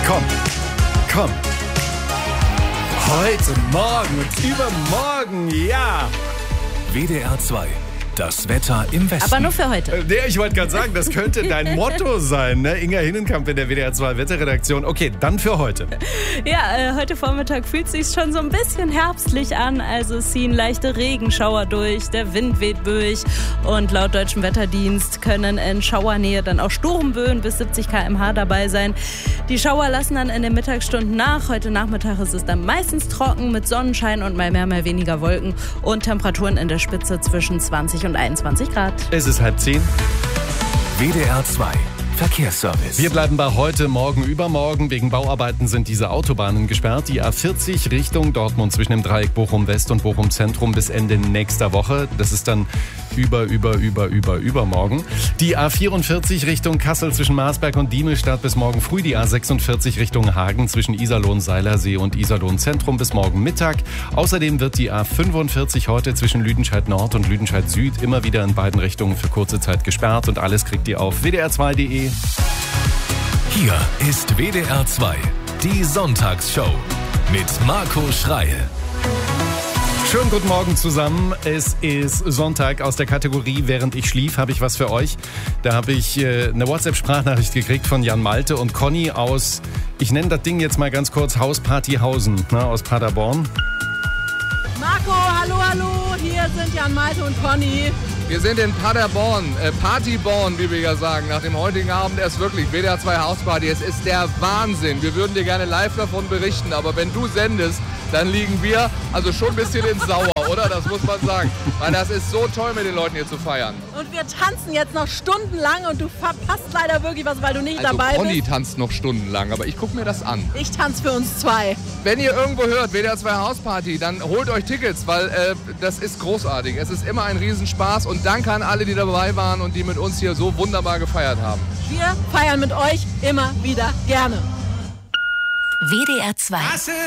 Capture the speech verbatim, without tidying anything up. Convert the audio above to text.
Komm, komm. Heute, morgen und übermorgen, ja. W D R zwei. Das Wetter im Westen. Aber nur für heute. Äh, nee, ich wollte gerade sagen, das könnte dein Motto sein, ne? Inga Hinnenkamp in der W D R zwei Wetterredaktion. Okay, dann für heute. Ja, äh, heute Vormittag fühlt es sich schon so ein bisschen herbstlich an. Also es ziehen leichte Regenschauer durch, der Wind weht durch. Und laut deutschem Wetterdienst können in Schauernähe dann auch Sturmböen bis siebzig Kilometer pro Stunde dabei sein. Die Schauer lassen dann in den Mittagsstunden nach. Heute Nachmittag ist es dann meistens trocken mit Sonnenschein und mal mehr, mal weniger Wolken. Und Temperaturen in der Spitze zwischen zwanzig und einundzwanzig Grad. Es ist halb zehn. W D R zwei. Verkehrsservice. Wir bleiben bei heute, morgen, übermorgen. Wegen Bauarbeiten sind diese Autobahnen gesperrt. Die A vierzig Richtung Dortmund zwischen dem Dreieck Bochum-West und Bochum-Zentrum bis Ende nächster Woche. Das ist dann über, über, über, über, übermorgen. Die A vierundvierzig Richtung Kassel zwischen Marsberg und Diemelstadt bis morgen früh. Die A sechsundvierzig Richtung Hagen zwischen Iserlohn-Seilersee und Iserlohn-Zentrum bis morgen Mittag. Außerdem wird die A fünfundvierzig heute zwischen Lüdenscheid Nord und Lüdenscheid Süd immer wieder in beiden Richtungen für kurze Zeit gesperrt. Und alles kriegt ihr auf w d r zwei punkt d e. Hier ist W D R zwei, die Sonntagsshow mit Marco Schreil. Schönen guten Morgen zusammen. Es ist Sonntag. Aus der Kategorie Während ich schlief habe ich was für euch. Da habe ich äh, eine WhatsApp-Sprachnachricht gekriegt von Jan Malte und Conny aus, ich nenne das Ding jetzt mal ganz kurz, Haus Partyhausen, ne, aus Paderborn. Marco, hallo, hallo, hier sind Jan Malte und Conny. Wir sind in Paderborn, äh, Partyborn, wie wir ja sagen. Nach dem heutigen Abend erst wirklich W D R zwei Hausparty. Es ist der Wahnsinn. Wir würden dir gerne live davon berichten, aber wenn du sendest, dann liegen wir also schon ein bisschen ins Sauer, oder? Das muss man sagen. Weil das ist so toll, mit den Leuten hier zu feiern. Und wir tanzen jetzt noch stundenlang und du verpasst leider wirklich was, weil du nicht Also dabei Conny bist. tanzt noch stundenlang, aber ich gucke mir das an. Ich tanze für uns zwei. Wenn ihr irgendwo hört, W D R zwei Hausparty, dann holt euch Tickets, weil äh, das ist großartig. Es ist immer ein Riesenspaß und danke an alle, die dabei waren und die mit uns hier so wunderbar gefeiert haben. Wir feiern mit euch immer wieder gerne. W D R zwei.